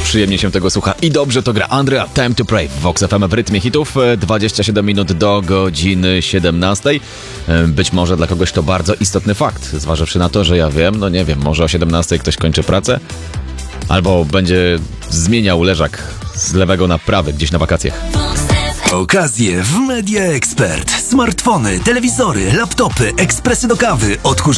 przyjemnie się tego słucha i dobrze to gra. Andrea, Time to Pray w Vox FM w rytmie hitów. 27 minut do godziny 17. Być może dla kogoś to bardzo istotny fakt, zważywszy na to, że ja wiem, no nie wiem, może o 17 ktoś kończy pracę, albo będzie zmieniał leżak z lewego na prawy gdzieś na wakacjach. Okazje w Media Expert. Smartfony, telewizory, laptopy, ekspresy do kawy, odkurzacze